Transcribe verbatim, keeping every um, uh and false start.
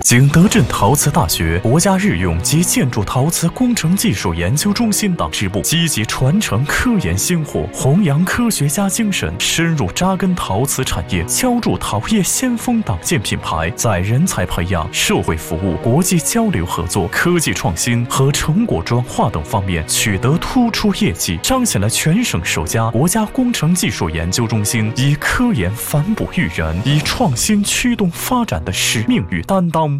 景德镇陶瓷大学国家日用及建筑陶瓷工程技术研究中心党支部积极传承科研薪火，弘扬科学家精神，深入扎根陶瓷产业，敲铸陶业先锋党建品牌，在人才培养、社会服务、国际交流合作、科技创新和成果转化等方面取得突出业绩，彰显了全省首家国家工程技术研究中心以科研反哺育人、以创新驱动发展的使命与担当。